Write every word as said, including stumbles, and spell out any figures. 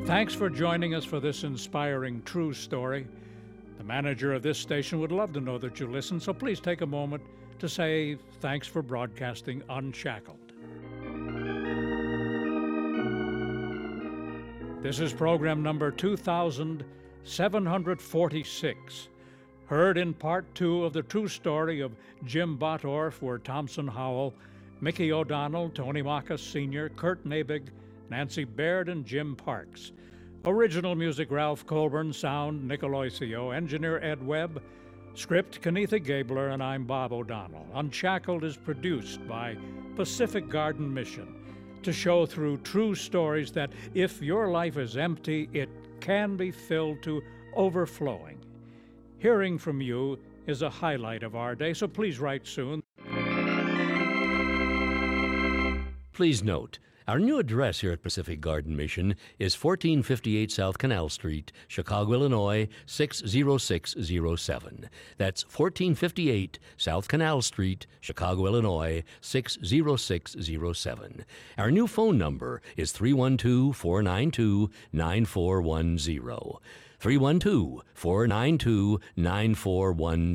Thanks for joining us for this inspiring true story. The manager of this station would love to know that you listen, so please take a moment to say thanks for broadcasting Unshackled. This is program number two thousand seven hundred forty-six, heard in part two of the true story of Jim Bottorff, where Thompson Howell, Mickey O'Donnell, Tony Makas Senior, Kurt Nabig, Nancy Baird, and Jim Parks. Original music, Ralph Colburn. Sound, Nick Aloisio. Engineer, Ed Webb. Script, Kenitha Gabler, and I'm Bob O'Donnell. Unshackled is produced by Pacific Garden Mission to show through true stories that if your life is empty, it can be filled to overflowing. Hearing from you is a highlight of our day, so please write soon. Please note, our new address here at Pacific Garden Mission is fourteen fifty-eight South Canal Street, Chicago, Illinois, six zero six zero seven. That's fourteen fifty-eight South Canal Street, Chicago, Illinois, six zero six zero seven. Our new phone number is three one two, four nine two, nine four one zero. three one two, four nine two, nine four one zero.